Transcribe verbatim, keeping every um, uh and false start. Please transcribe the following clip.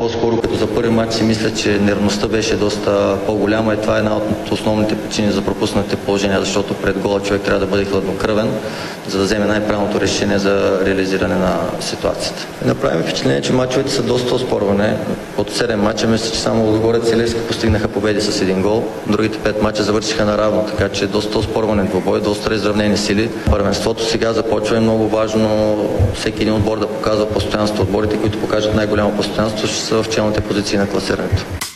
по-скоро като за първи матч си мисля, че нервността беше доста по-голяма и това е една от основните причини за пропуснатите положения, защото пред гола човек трябва да бъде хладнокръвен, за да вземе най-правилното решение за реализиране на ситуацията. Направим впечатление, че мачовете са доста оспорване. От седем мача мисля, че само Лудогорец и Левски постигнаха победи с един гол. Другите пет мача завършиха наравно, така че доста оспорване двубой, доста изравнени сили. Първенството сега започва, е много важно всеки един отбор да показва постоянство. Отборите, които покажат най-голямо постоянство, ще са в челните позиции на класирането.